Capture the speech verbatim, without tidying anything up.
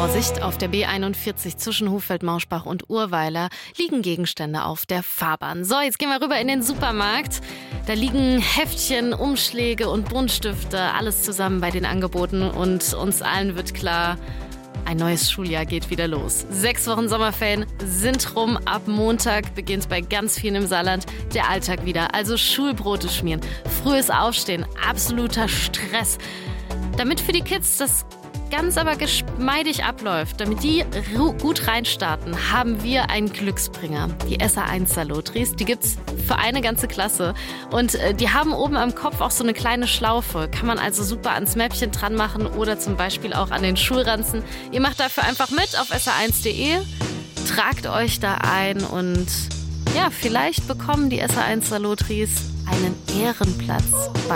Vorsicht, auf der B einundvierzig zwischen Hufeld-Mauschbach und Urweiler liegen Gegenstände auf der Fahrbahn. So, jetzt gehen wir rüber in den Supermarkt. Da liegen Heftchen, Umschläge und Buntstifte, alles zusammen bei den Angeboten. Und uns allen wird klar, ein neues Schuljahr geht wieder los. Sechs Wochen Sommerferien sind rum. Ab Montag beginnt bei ganz vielen im Saarland der Alltag wieder. Also Schulbrote schmieren, frühes Aufstehen, absoluter Stress. Damit für die Kids das ganz aber geschmeidig abläuft, damit die gut reinstarten, haben wir einen Glücksbringer. Die S A eins Salotris, die gibt's für eine ganze Klasse. Und äh, die haben oben am Kopf auch so eine kleine Schlaufe. Kann man also super ans Mäppchen dran machen oder zum Beispiel auch an den Schulranzen. Ihr macht dafür einfach mit auf S A eins punkt de, tragt euch da ein und ja, vielleicht bekommen die S A eins Salotris einen Ehrenplatz bei